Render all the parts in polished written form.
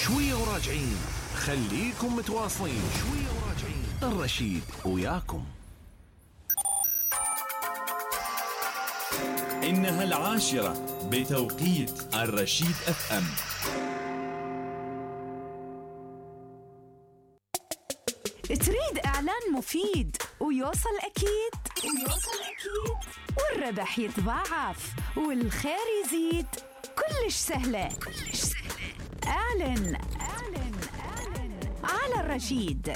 شوية وراجعين، خليكم متواصلين. شوية وراجعين، الرشيد وياكم. إنها 10 بتوقيت الرشيد FM. تريد إعلان مفيد ويوصل أكيد والربح يتضاعف والخير يزيد، كلش سهلة. اعلن على الرشيد.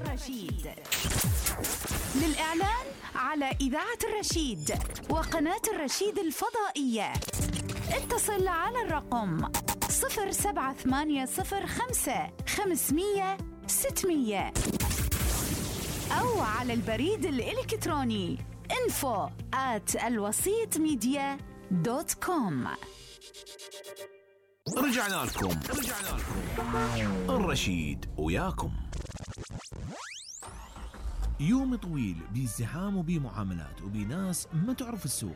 للإعلان على إذاعة الرشيد وقناة الرشيد الفضائية اتصل على الرقم 07805 500 600 أو على البريد الإلكتروني info@alwasitmedia.com. رجعنا لكم. الرشيد وياكم. يوم طويل بازدحام وبمعاملات وبناس ما تعرف السوق.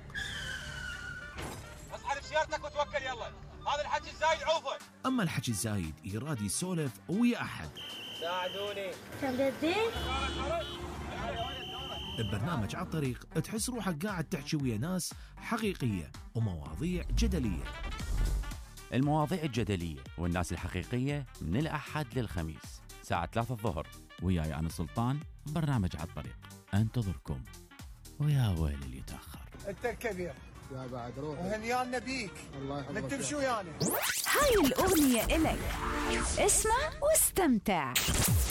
اسحب سيارتك وتوكل يلا، هذا الحكي الزايد عوفه. اما الحكي الزايد يراد يسولف ويا احد. ساعدوني. تبدين؟ ببرنامج على الطريق تحس روحك قاعد تحكي ويا ناس حقيقية ومواضيع جدلية. المواضيع الجدلية والناس الحقيقية من الأحد للخميس ساعة 3 الظهر، وياي أنا سلطان. برنامج على الطريق انتظركم، ويا ويل اللي يتأخر. انت الكبير يا بعد روح وهنيانا بيك. الله يحفظك. نتمشوا يعني. هاي الأغنية إلك، اسمع واستمتع.